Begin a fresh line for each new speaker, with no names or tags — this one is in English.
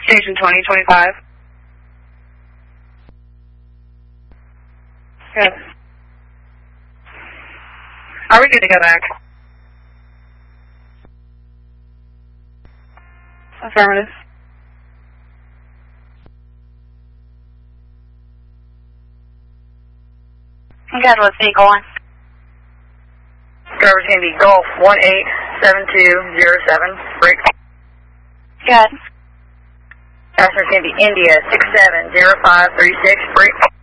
Station 2025. Good. Are we good to go back? Affirmative.
Good, let's see, going.
Driver's going to be Golf 187207, break.
Good.
Passenger's going to be India 670536, break.